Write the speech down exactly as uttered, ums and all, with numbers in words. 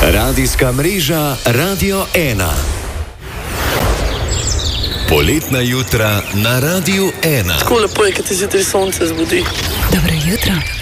Radijska mreža Radio ena. Poletna jutra na Radiu ena. Tako lepo je, kad se zjutraj sonce zbudi. Dobro jutro.